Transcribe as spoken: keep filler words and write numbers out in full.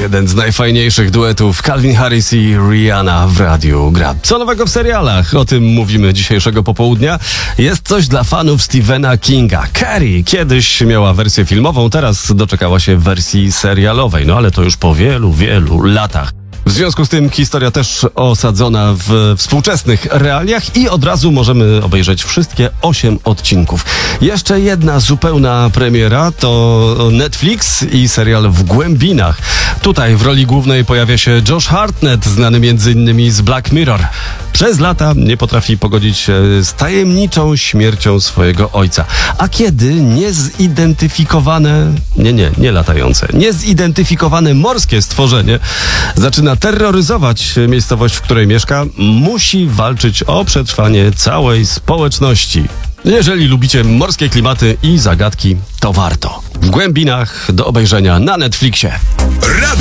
Jeden z najfajniejszych duetów Calvin Harris i Rihanna w radiu gra. Co nowego w serialach? O tym mówimy dzisiejszego popołudnia. Jest coś dla fanów Stephena Kinga. Carrie kiedyś miała wersję filmową, teraz doczekała się wersji serialowej. No ale to już po wielu, wielu latach. W związku z tym historia też osadzona w współczesnych realiach i od razu możemy obejrzeć wszystkie osiem odcinków. Jeszcze jedna zupełna premiera to Netflix i serial W głębinach. Tutaj w roli głównej pojawia się Josh Hartnett, znany między innymi z Black Mirror. Przez lata nie potrafi pogodzić się z tajemniczą śmiercią swojego ojca. A kiedy niezidentyfikowane, nie, nie, nie latające, niezidentyfikowane morskie stworzenie zaczyna terroryzować miejscowość, w której mieszka, musi walczyć o przetrwanie całej społeczności. Jeżeli lubicie morskie klimaty i zagadki, to warto. W głębinach do obejrzenia na Netflixie.